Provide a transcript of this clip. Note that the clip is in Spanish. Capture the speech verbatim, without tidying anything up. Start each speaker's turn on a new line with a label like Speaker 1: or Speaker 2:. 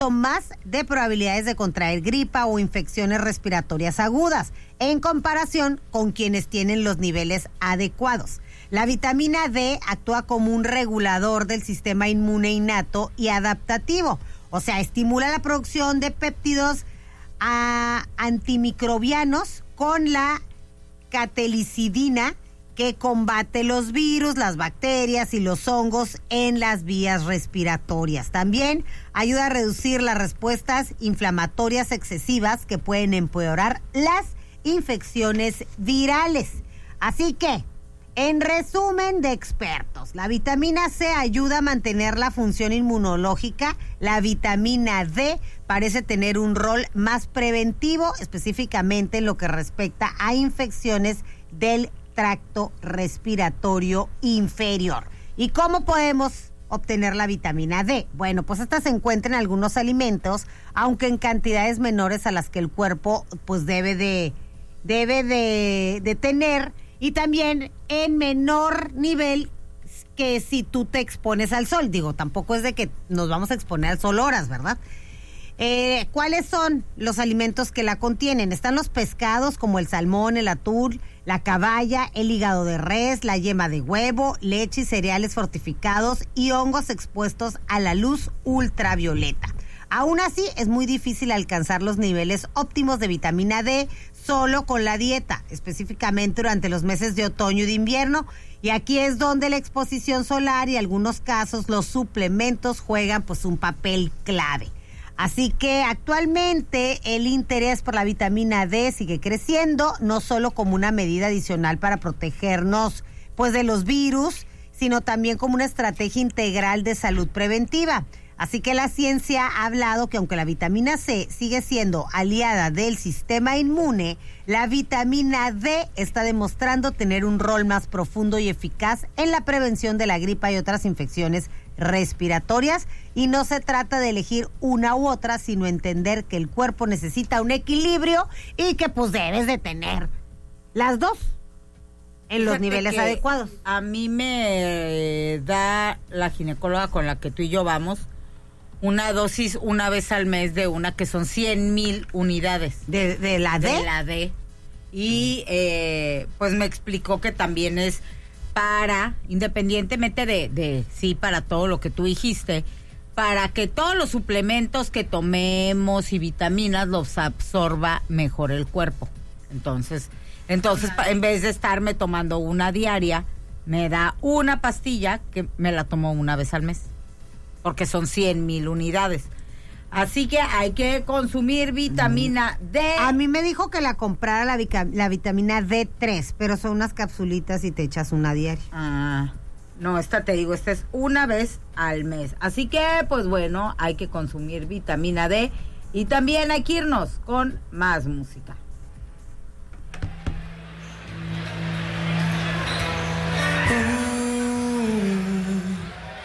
Speaker 1: más de probabilidades de contraer gripa o infecciones respiratorias agudas, en comparación con quienes tienen los niveles adecuados. La vitamina D actúa como un regulador del sistema inmune innato y adaptativo, o sea, estimula la producción de péptidos a, antimicrobianos con la catelicidina, que combate los virus, las bacterias y los hongos en las vías respiratorias. También ayuda a reducir las respuestas inflamatorias excesivas que pueden empeorar las infecciones virales. Así que, en resumen de expertos, la vitamina C ayuda a mantener la función inmunológica. La vitamina D parece tener un rol más preventivo, específicamente en lo que respecta a infecciones del tracto respiratorio inferior. ¿Y cómo podemos obtener la vitamina D? Bueno, pues esta se encuentra en algunos alimentos, aunque en cantidades menores a las que el cuerpo pues debe de debe de, de tener, y también en menor nivel que si tú te expones al sol. Digo, tampoco es de que nos vamos a exponer al sol horas, ¿verdad? Eh, ¿Cuáles son los alimentos que la contienen? Están los pescados como el salmón, el atún, la caballa, el hígado de res, la yema de huevo, leche y cereales fortificados y hongos expuestos a la luz ultravioleta. Aún así, es muy difícil alcanzar los niveles óptimos de vitamina D solo con la dieta, específicamente durante los meses de otoño y de invierno. Y aquí es donde la exposición solar y en algunos casos los suplementos juegan pues un papel clave. Así que actualmente el interés por la vitamina D sigue creciendo, no solo como una medida adicional para protegernos pues de los virus, sino también como una estrategia integral de salud preventiva. Así que la ciencia ha hablado que aunque la vitamina C sigue siendo aliada del sistema inmune, la vitamina D está demostrando tener un rol más profundo y eficaz en la prevención de la gripa y otras infecciones respiratorias, y no se trata de elegir una u otra, sino entender que el cuerpo necesita un equilibrio y que pues debes de tener las dos en los
Speaker 2: Fíjate
Speaker 1: niveles adecuados.
Speaker 2: A mí me da la ginecóloga con la que tú y yo vamos una dosis una vez al mes de una que son cien mil unidades.
Speaker 1: ¿De, de la D?
Speaker 2: De la D. Y eh, pues me explicó que también es para, independientemente de, de, sí, para todo lo que tú dijiste, para que todos los suplementos que tomemos y vitaminas los absorba mejor el cuerpo. Entonces, entonces pa, en vez de estarme tomando una diaria, me da una pastilla que me la tomo una vez al mes, porque son cien mil unidades. Así que hay que consumir vitamina D.
Speaker 1: A mí me dijo que la comprara la, vica, la vitamina D tres, pero son unas capsulitas y te echas una diaria.
Speaker 2: Ah, no, esta te digo, esta es una vez al mes. Así que, pues bueno, hay que consumir vitamina D y también hay que irnos con más música.